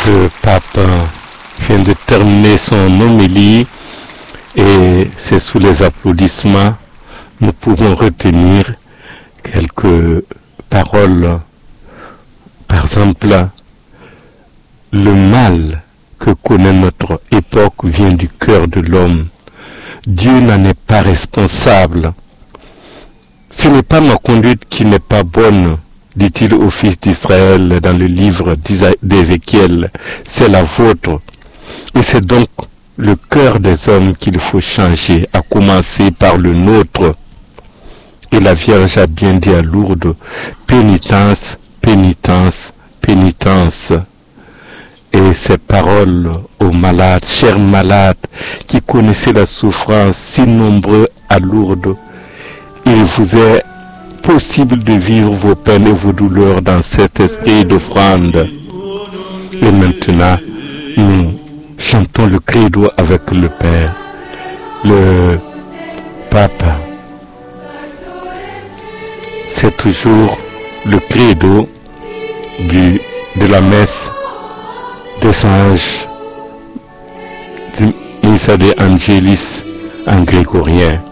Le pape vient de terminer son homélie et c'est sous les applaudissements nous pouvons retenir quelques paroles. Par exemple, le mal que connaît notre époque vient du cœur de l'homme. Dieu n'en est pas responsable. Ce n'est pas ma conduite qui n'est pas bonne, dit-il au fils d'Israël dans le livre d'Ézéchiel, c'est la vôtre. Et c'est donc le cœur des hommes qu'il faut changer, à commencer par le nôtre. Et la Vierge a bien dit à Lourdes, pénitence, pénitence, pénitence. Et ces paroles aux malades, chers malades, qui connaissaient la souffrance si nombreux à Lourdes, il vous est possible de vivre vos peines et vos douleurs dans cet esprit d'offrande. Et maintenant, nous chantons le credo avec le Père. Le Pape, c'est toujours le credo de la messe des anges, de Missa de Angelis en grégorien.